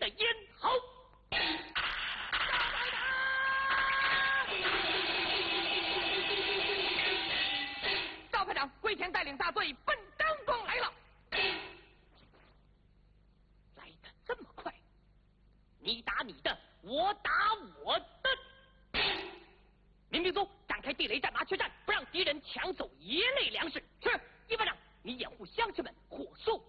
咽喉。赵排长，归田带领大队奔张庄来了。来得这么快，你打你的，我打我的。民兵组展开地雷战、麻雀战，不让敌人抢走野类粮食。是，一班长，你掩护乡亲们火速